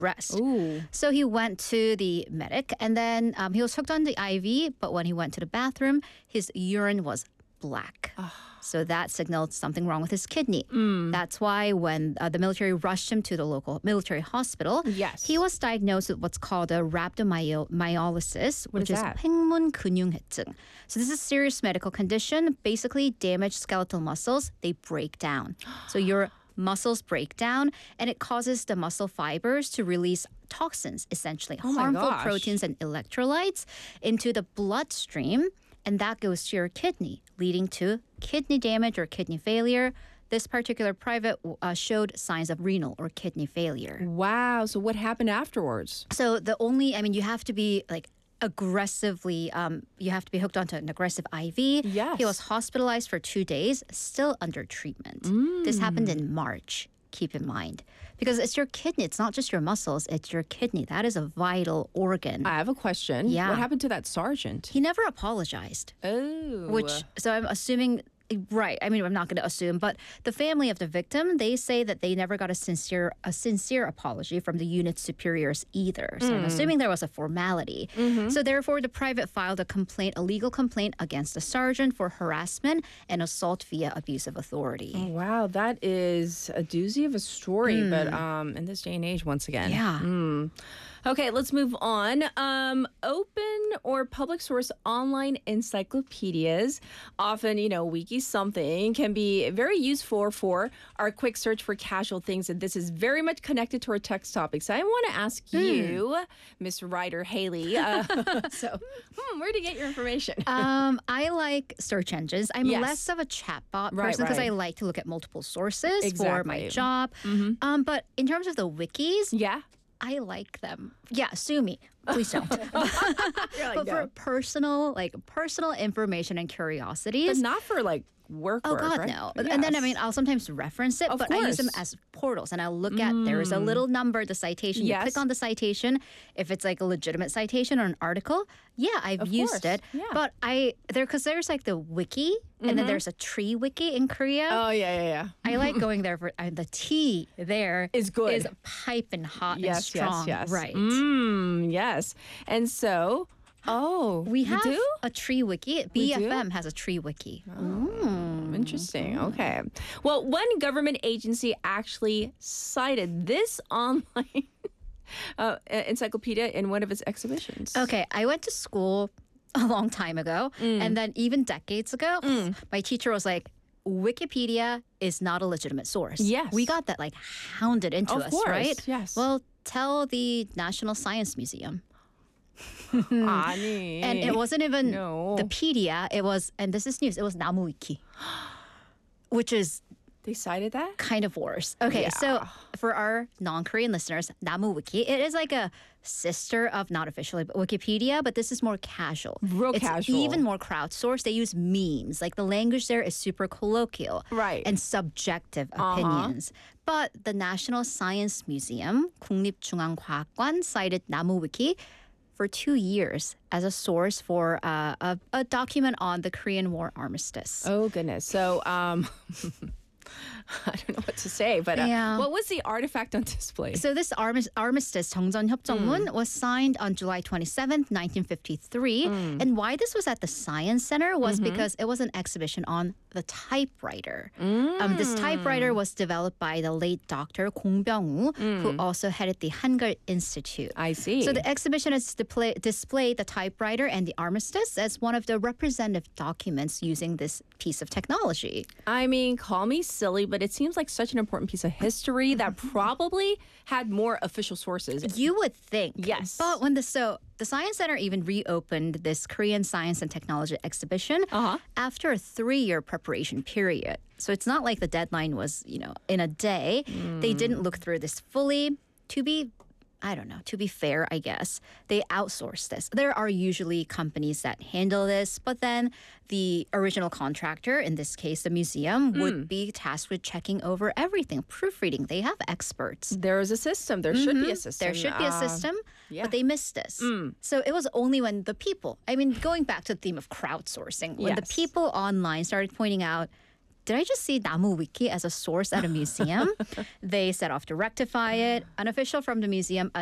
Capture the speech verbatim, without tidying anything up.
rest. Ooh. So he went to the medic and then um, he was hooked on the I V, but when he went to the bathroom, his urine was black. So that signaled something wrong with his kidney. Mm. That's why when uh, the military rushed him to the local military hospital, Yes. he was diagnosed with what's called a rhabdomyolysis, What which is is that? 팽문근육해증. So this is a serious medical condition. Basically, damaged skeletal muscles, they break down. So your muscles break down, and it causes the muscle fibers to release toxins, essentially Oh my harmful gosh. proteins and electrolytes into the bloodstream, and that goes to your kidney, leading to kidney damage or kidney failure. This particular private uh, showed signs of renal or kidney failure. Wow. So what happened afterwards? So the only, I mean, you have to be like aggressively, um, you have to be hooked onto an aggressive I V. Yes. He was hospitalized for two days, still under treatment. This happened in March. Keep in mind, because it's your kidney. It's not just your muscles. It's your kidney. That is a vital organ. I have a question. Yeah. What happened to that sergeant? He never apologized. Oh. Which, so I'm assuming, right, I mean, I'm not going to assume, but the family of the victim, they say that they never got a sincere a sincere apology from the unit's superiors either. So I'm assuming there was a formality. So therefore, the private filed a complaint, a legal complaint against the sergeant for harassment and assault via abuse of authority. Oh, wow, that is a doozy of a story, but um, in this day and age, once again. Yeah. Mm. Okay, let's move on. Um, open or public source online encyclopedias, often, you know, wiki something, can be very useful for our quick search for casual things. And this is very much connected to our text topic. So I want to ask you, Miss Ryder Haley, uh, so hmm, where to get your information? Um, I like search engines. I'm Yes. less of a chatbot Right, person because right. I like to look at multiple sources for my Exactly. job. Um, but in terms of the wikis, Yeah. I like them. Yeah, sue me. Please don't. You're like, But no. for personal, like personal information and But curiosities, not for like work oh work, God, right? no. And then I Yes. mean, I'll sometimes reference it, Of but I use them course. as portals, and I'll look at there is a little number, the citation. You Yes. click on the citation. If it's like a legitimate citation or an article, yeah, I've Of used course, it. yeah. But I there because there's like the wiki, and then there's a tree wiki in Korea. Oh, yeah, yeah, yeah. I like going there for uh, the tea. There Is good. Is piping hot and Yes, strong. yes, yes. Right. Mm, yes. And so, oh, We you have do? a tree wiki. We do? B F M has a tree wiki. Interesting. Okay. Well, one government agency actually cited this online uh, encyclopedia in one of its exhibitions. Okay, I went to school a long time ago, Mm. and then even decades ago, my teacher was like, Wikipedia is not a legitimate source. Yes. We got that like hounded into Of us, course, right? yes. Well, tell the National Science Museum. 아니. And it wasn't even No. the pedia, it was, and this is news, it was NamuWiki, which is They cited that? kind of worse. Okay, so for our non-Korean listeners, NamuWiki, it is like a sister of, not officially, but Wikipedia, but this is more casual. Real it's casual. even more crowdsourced. They use memes. Like the language there is super colloquial. Right. And subjective Uh-huh. opinions. But the National Science Museum, 국립중앙과학관, cited NamuWiki for two years as a source for uh, a, a document on the Korean War armistice. Oh, goodness. So, um, I don't know what to say, but uh, Yeah. what was the artifact on display? So this armis- armistice, 정전협정문, was signed on July twenty-seventh, nineteen fifty-three. And why this was at the Science Center was because it was an exhibition on the typewriter. Um, this typewriter was developed by the late Doctor Kong Byung-woo, who also headed the Hangul Institute. I see. So the exhibition has display- displayed the typewriter and the armistice as one of the representative documents using this piece of technology. I mean, call me silly, but it seems like such an important piece of history that probably had more official sources. You would think. Yes. But when the so the Science Center even reopened this Korean Science and Technology exhibition Uh-huh. after a three-year preparation period. So it's not like the deadline was, you know, in a day. They didn't look through this fully. To be I don't know, to be fair, I guess, they outsource this. There are usually companies that handle this, but then the original contractor, in this case, the museum, would be tasked with checking over everything, proofreading. They have experts. There is a system. There should be a system. There should be a Uh, system, yeah. but they missed this. So it was only when the people, I mean, going back to the theme of crowdsourcing, when the Yes. people online started pointing out, did I just see Namu Wiki as a source at a museum? They set off to rectify it. An official from the museum